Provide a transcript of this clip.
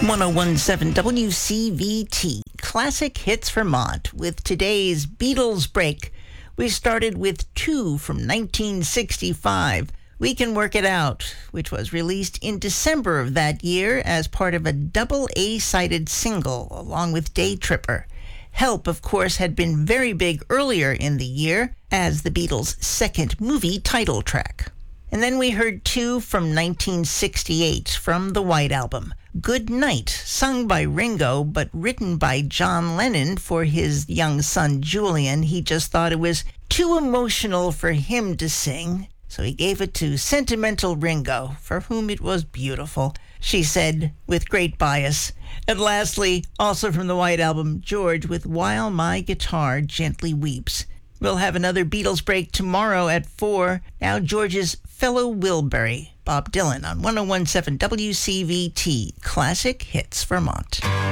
1017 WCVT, Classic Hits Vermont. With today's Beatles break, we started with two from 1965. We Can Work It Out, which was released in December of that year as part of a double A-sided single, along with Day Tripper. Help, of course, had been very big earlier in the year as the Beatles' second movie title track. And then we heard two from 1968 from the White Album. Good Night, sung by Ringo, but written by John Lennon for his young son Julian. He just thought it was too emotional for him to sing, so he gave it to sentimental Ringo, for whom it was beautiful, she said with great bias. And lastly, also from the White Album, George with While My Guitar Gently Weeps. We'll have another Beatles break tomorrow at 4. Now George's fellow Wilbury, Bob Dylan, on 1017 WCVT, Classic Hits Vermont.